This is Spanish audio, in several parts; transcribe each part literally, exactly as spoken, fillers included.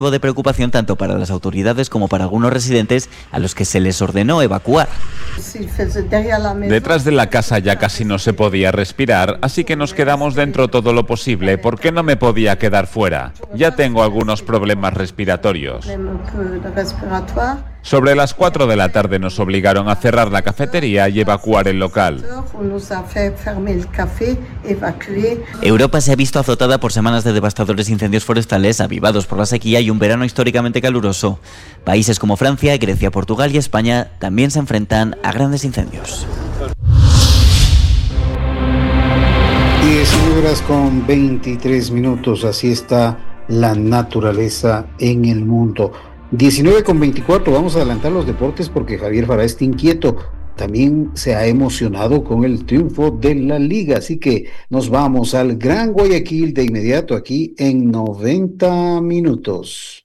de preocupación tanto para las autoridades como para algunos residentes a los que se les ordenó evacuar. Detrás de la casa ya casi no se podía respirar, así que nos quedamos dentro todo lo posible porque no me podía quedar fuera. Ya tengo algunos problemas respiratorios. Sobre las cuatro de la tarde nos obligaron a cerrar la cafetería y evacuar el local. Europa se ha visto azotada por semanas de devastadores incendios forestales avivados por la sequía y un verano históricamente caluroso. Países como Francia, Grecia, Portugal y España también se enfrentan a grandes incendios. diecinueve horas con veintitrés minutos, así está la naturaleza en el mundo. diecinueve con veinticuatro, vamos a adelantar los deportes porque Javier Farah está inquieto. También se ha emocionado con el triunfo de la Liga, así que nos vamos al Gran Guayaquil de inmediato aquí en noventa minutos.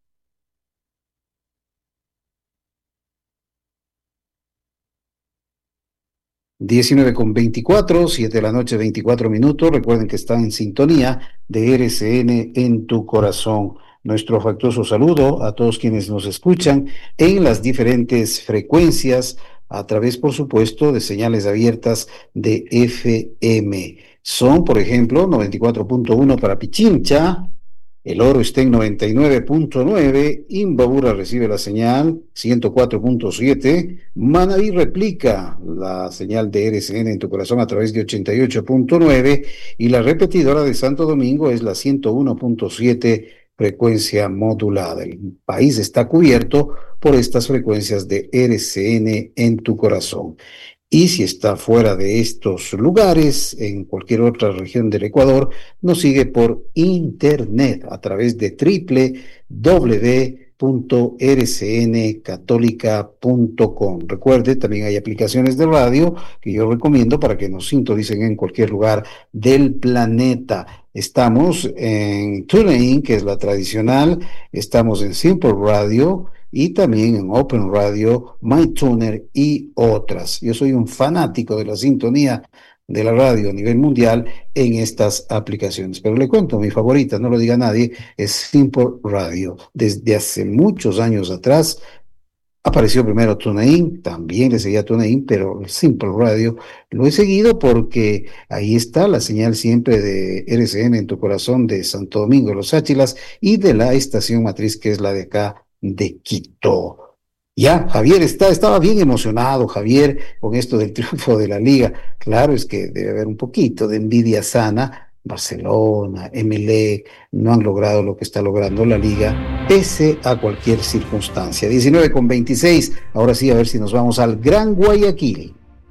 diecinueve con veinticuatro, siete de la noche, veinticuatro minutos. Recuerden que están en sintonía de R C N en tu corazón. Nuestro afectuoso saludo a todos quienes nos escuchan en las diferentes frecuencias a través, por supuesto, de señales abiertas de F M. Son, por ejemplo, noventa y cuatro punto uno para Pichincha, El Oro está en noventa y nueve punto nueve, Imbabura recibe la señal ciento cuatro punto siete, Manabí replica la señal de R C N en tu corazón a través de ochenta y ocho punto nueve y la repetidora de Santo Domingo es la ciento uno punto siete, frecuencia modulada. El país está cubierto por estas frecuencias de R C N en tu corazón. Y si está fuera de estos lugares, en cualquier otra región del Ecuador, nos sigue por internet a través de doble u doble u doble u punto r c n católica punto com. Recuerde, también hay aplicaciones de radio que yo recomiendo para que nos sintonicen en cualquier lugar del planeta. Estamos en TuneIn, que es la tradicional, estamos en Simple Radio y también en Open Radio, MyTuner y otras. Yo soy un fanático de la sintonía de la radio a nivel mundial en estas aplicaciones. Pero le cuento, mi favorita, no lo diga nadie, es Simple Radio. Desde hace muchos años atrás apareció primero TuneIn, también le seguía TuneIn, pero Simple Radio lo he seguido porque ahí está la señal siempre de R C N en tu corazón de Santo Domingo, Los Áchilas, y de la estación matriz que es la de acá de Quito. Ya, Javier está, estaba bien emocionado, Javier, con esto del triunfo de la Liga. Claro, es que debe haber un poquito de envidia sana. Barcelona, Emelec, no han logrado lo que está logrando la Liga, pese a cualquier circunstancia. diecinueve con veintiséis, ahora sí, a ver si nos vamos al Gran Guayaquil.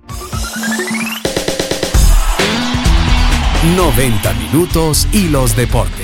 noventa minutos y los deportes.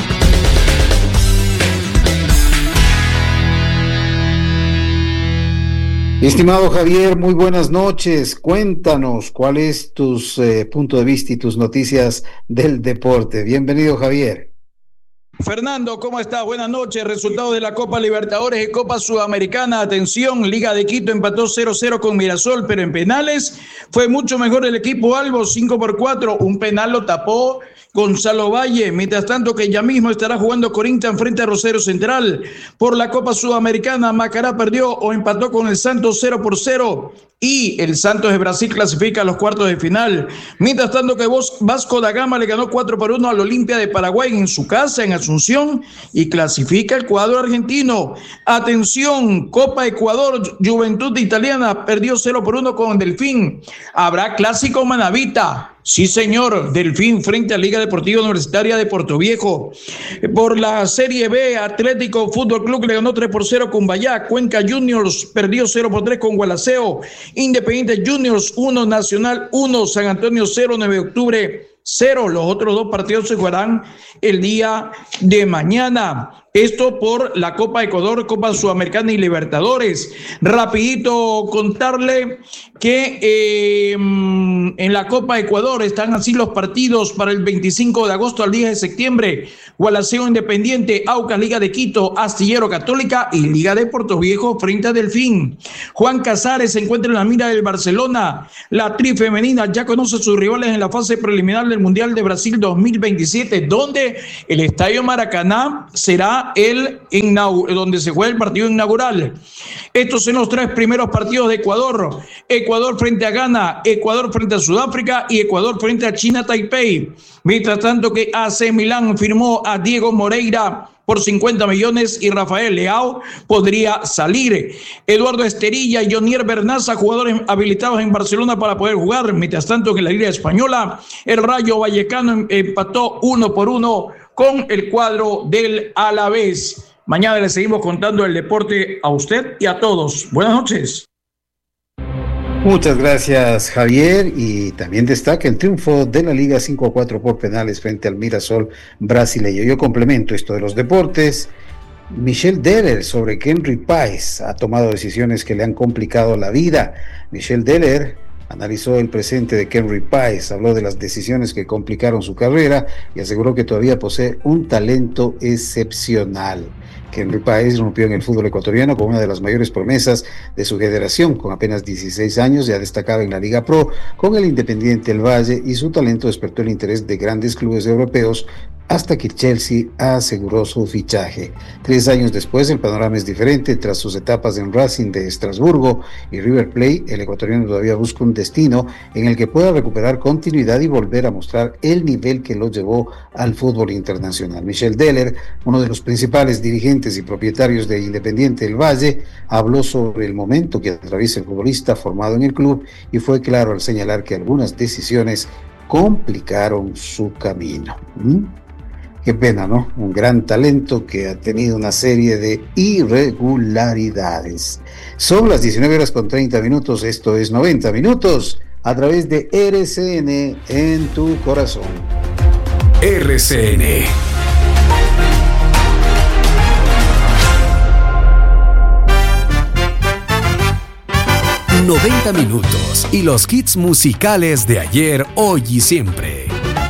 Estimado Javier, muy buenas noches. Cuéntanos cuál es tu eh, punto de vista y tus noticias del deporte. Bienvenido, Javier. Fernando, ¿cómo estás? Buenas noches. Resultado de la Copa Libertadores y Copa Sudamericana. Atención, Liga de Quito empató cero cero con Mirasol, pero en penales fue mucho mejor el equipo Albo, cinco por cuatro. Un penal lo tapó Gonzalo Valle, mientras tanto que ya mismo estará jugando Corinthians frente a Rosario Central. Por la Copa Sudamericana, Macará perdió o empató con el Santos cero por cero y el Santos de Brasil clasifica a los cuartos de final. Mientras tanto que Vasco da Gama le ganó cuatro por uno al Olimpia de Paraguay en su casa, en Asunción, y clasifica el cuadro argentino. Atención, Copa Ecuador, Juventud Italiana perdió cero por uno con Delfín. Habrá clásico Manavita. Sí, señor, Delfín frente a Liga Deportiva Universitaria de Portoviejo. Por la Serie B, Atlético Fútbol Club le ganó tres por cero con Bayá. Cuenca Juniors perdió cero por tres con Gualaceo. Independiente Juniors uno, Nacional uno, San Antonio cero, nueve de octubre cero. Los otros dos partidos se jugarán el día de mañana. Esto por la Copa Ecuador, Copa Sudamericana y Libertadores. Rapidito contarle que eh, en la Copa Ecuador están así los partidos para el veinticinco de agosto al diez de septiembre. Gualaceo Independiente, Aucas Liga de Quito, Astillero Católica y Liga de Portoviejo frente a Delfín. Juan Casares se encuentra en la mira del Barcelona. La Tri femenina ya conoce a sus rivales en la fase preliminar del Mundial de Brasil dos mil veintisiete, donde el Estadio Maracaná será será el inaugural, donde se juega el partido inaugural. Estos son los tres primeros partidos de Ecuador. Ecuador frente a Ghana, Ecuador frente a Sudáfrica y Ecuador frente a China Taipei. Mientras tanto que A C Milán firmó a Diego Moreira por cincuenta millones y Rafael Leao podría salir. Eduardo Esterilla y Jonier Bernaza, jugadores habilitados en Barcelona para poder jugar. Mientras tanto que en la Liga Española, el Rayo Vallecano empató uno por uno con el cuadro del Alavés. Mañana le seguimos contando el deporte a usted y a todos. Buenas noches. Muchas gracias, Javier, y también destaca el triunfo de la Liga cinco a cuatro por penales frente al Mirassol brasileño. Yo complemento esto de los deportes. Michel Deller sobre Henry Páez ha tomado decisiones que le han complicado la vida. Michel Deller analizó el presente de Henry Páez, habló de las decisiones que complicaron su carrera y aseguró que todavía posee un talento excepcional. Henry Páez rompió en el fútbol ecuatoriano con una de las mayores promesas de su generación. Con apenas dieciséis años ya destacaba en la Liga Pro con el Independiente del Valle y su talento despertó el interés de grandes clubes europeos hasta que Chelsea aseguró su fichaje. Tres años después el panorama es diferente. Tras sus etapas en Racing de Estrasburgo y River Plate, el ecuatoriano todavía busca un destino en el que pueda recuperar continuidad y volver a mostrar el nivel que lo llevó al fútbol internacional. Michel Deller, uno de los principales dirigentes y propietarios de Independiente del Valle, habló sobre el momento que atraviesa el futbolista formado en el club y fue claro al señalar que algunas decisiones complicaron su camino. ¿Mm? Qué pena, ¿no? Un gran talento que ha tenido una serie de irregularidades. Son las diecinueve horas con treinta minutos, esto es noventa minutos, a través de R C N en tu corazón. R C N. noventa minutos y los hits musicales de ayer, hoy y siempre.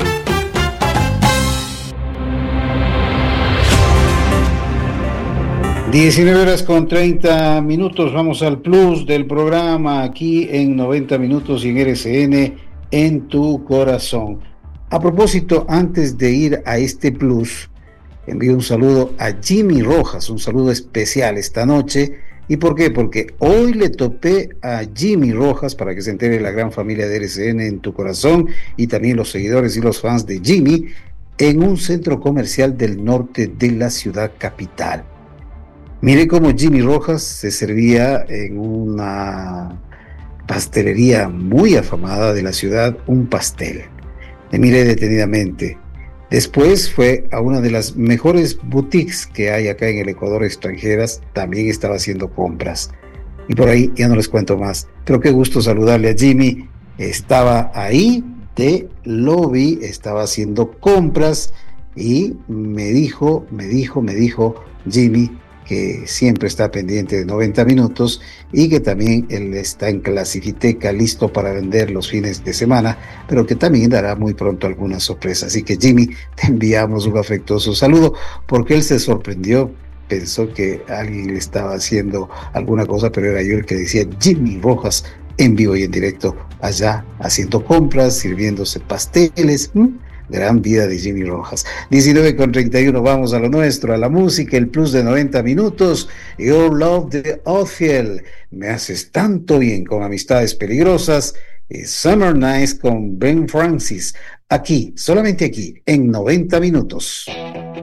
diecinueve horas con treinta minutos, vamos al plus del programa aquí en noventa minutos y en R C N en tu corazón. A propósito, antes de ir a este plus, envío un saludo a Jimmy Rojas, un saludo especial esta noche. ¿Y por qué? Porque hoy le topé a Jimmy Rojas, para que se entere la gran familia de R C N en tu corazón y también los seguidores y los fans de Jimmy, en un centro comercial del norte de la ciudad capital. Mire cómo Jimmy Rojas se servía en una pastelería muy afamada de la ciudad un pastel. Le miré detenidamente. Después fue a una de las mejores boutiques que hay acá en el Ecuador extranjeras, también estaba haciendo compras. Y por ahí ya no les cuento más, pero qué gusto saludarle a Jimmy. Estaba ahí, te lo vi, estaba haciendo compras y me dijo, me dijo, me dijo Jimmy que siempre está pendiente de noventa minutos y que también él está en Clasifiteca listo para vender los fines de semana, pero que también dará muy pronto alguna sorpresa. Así que Jimmy, te enviamos un afectuoso saludo, porque él se sorprendió, pensó que alguien le estaba haciendo alguna cosa, pero era yo el que decía Jimmy Rojas en vivo y en directo allá haciendo compras, sirviéndose pasteles. ¿Mm? Gran vida de Jimmy Rojas. diecinueve con treinta y uno, vamos a lo nuestro, a la música, el plus de noventa minutos. Your Love de Othel, Me haces tanto bien, con Amistades Peligrosas, y Summer Nights con Ben Francis, aquí, solamente aquí, en noventa minutos.